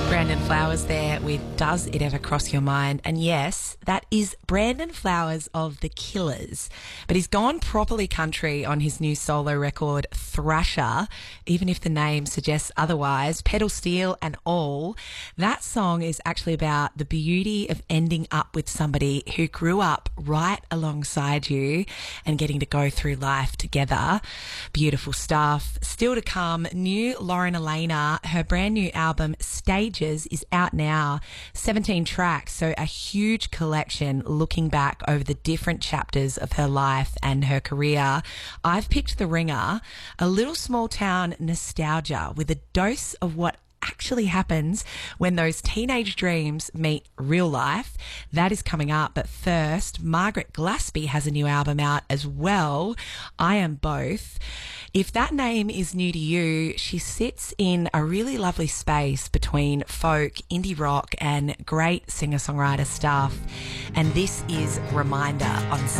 Brandon Flowers there with Does It Ever Cross Your Mind? And yes, that is Brandon Flowers of The Killers. But he's gone properly country on his new solo record, Thrasher, even if the name suggests otherwise, pedal steel and all. That song is actually about the beauty of ending up with somebody who grew up right alongside you and getting to go through life together. Beautiful stuff. Still to come, new Lauren Elena, her brand new album, Stages, is out now. 17 tracks, so a huge collection looking back over the different chapters of her life and her career. I've picked The Ringer, a little small town nostalgia with a dose of what actually happens when those teenage dreams meet real life. That is coming up. But first, Margaret Glaspie has a new album out as well. I Am Both. If that name is new to you, she sits in a really lovely space between folk, indie rock and great singer-songwriter stuff. And this is Reminder on